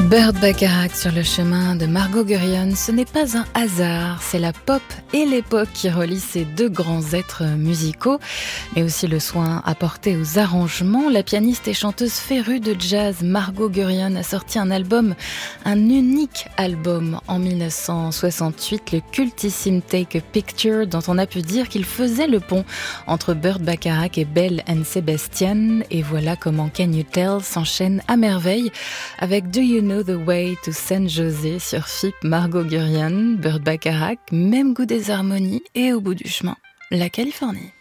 Burt Bacharach sur le chemin de Margot Guryan, ce n'est pas un hasard, c'est la pop et l'époque qui relient ces deux grands êtres musicaux, mais aussi le soin apporté aux arrangements. La pianiste et chanteuse férue de jazz Margot Guryan a sorti un unique album en 1968, le cultissime Take a Picture, dont on a pu dire qu'il faisait le pont entre Burt Bacharach et Belle and Sebastian, et voilà comment Can You Tell s'enchaîne à merveille avec Do You Know the Way to San José sur FIP, Margot Guryan, Burt Bacharach, même goût des harmonies et au bout du chemin, la Californie.